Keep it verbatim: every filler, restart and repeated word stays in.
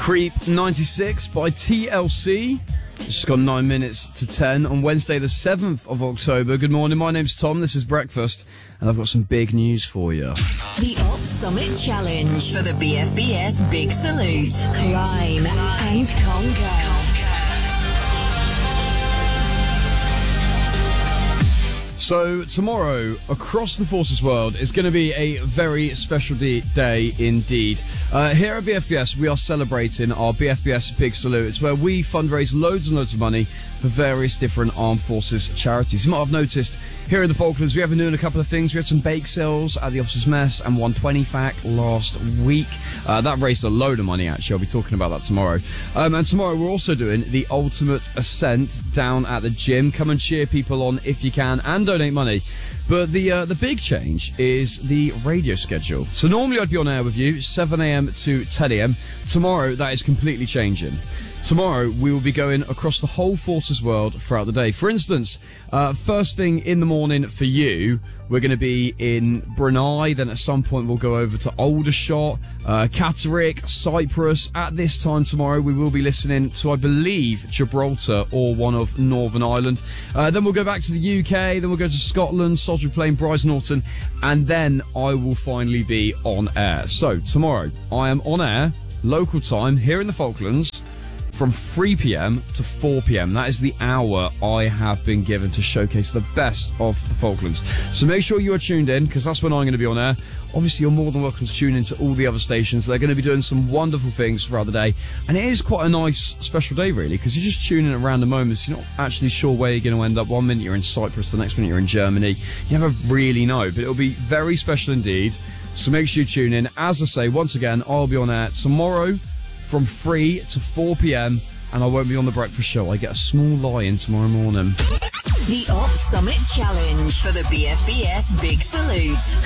Creep ninety-six by T L C. It's just got nine minutes to ten on Wednesday the seventh of October. Good morning, my name's Tom, this is Breakfast, and I've got some big news for you. The Op Summit Challenge for the B F B S Big Salute. Climb and conquer. So tomorrow, across the Forces world, is going to be a very special de- day indeed. Uh, here at B F B S, we are celebrating our B F B S Big Salute. It's where we fundraise loads and loads of money for various different armed forces charities. You might have noticed here in the Falklands, we have been doing a couple of things. We had some bake sales at the Officers' Mess and one twenty fact last week. Uh, that raised a load of money, actually. I'll be talking about that tomorrow. Um, and tomorrow, we're also doing the Ultimate Ascent down at the gym. Come and cheer people on if you can and donate money. But the uh, the big change is the radio schedule. So normally I'd be on air with you seven a.m. to ten a.m. Tomorrow, that is completely changing. Tomorrow, we will be going across the whole Forces world throughout the day. For instance, uh, first thing in the morning for you, we're going to be in Brunei. Then at some point, we'll go over to Aldershot, uh, Catterick, Cyprus. At this time tomorrow, we will be listening to, I believe, Gibraltar or one of Northern Ireland. Uh, then we'll go back to the U K. Then we'll go to Scotland, Salisbury Plain, Brize Norton. And then I will finally be on air. So tomorrow, I am on air, local time, here in the Falklands, from three p.m. to four p.m. That is the hour I have been given to showcase the best of the Falklands. So make sure you are tuned in, because that's when I'm going to be on air. Obviously, you're more than welcome to tune into all the other stations. They're going to be doing some wonderful things throughout the day. And it is quite a nice, special day, really, because you're just tuning in at random moments. You're not actually sure where you're going to end up. One minute you're in Cyprus, the next minute you're in Germany. You never really know, but it'll be very special indeed. So make sure you tune in. As I say, once again, I'll be on air tomorrow from three to four p.m. and I won't be on the breakfast show. I get a small lie-in tomorrow morning. The Op Summit Challenge for the B F B S Big Salute.